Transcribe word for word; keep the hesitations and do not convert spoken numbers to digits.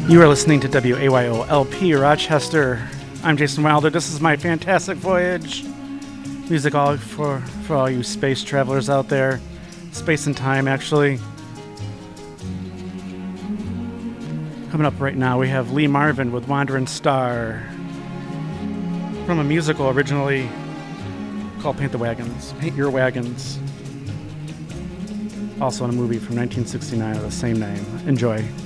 You are listening to W A Y O L P Rochester. I'm Jason Wilder. This is my fantastic voyage. Music all for, for all you space travelers out there. Space and time, actually. Coming up right now, we have Lee Marvin with Wandering Star. From a musical originally called Paint the Wagons. Paint Your Wagons. Also in a movie from nineteen sixty-nine of the same name. Enjoy.